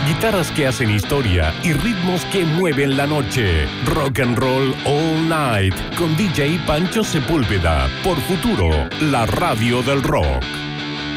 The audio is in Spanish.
guitarras que hacen historia y ritmos que mueven la noche. Rock and Roll All Night con DJ Pancho Sepúlveda por Futuro, la radio del rock.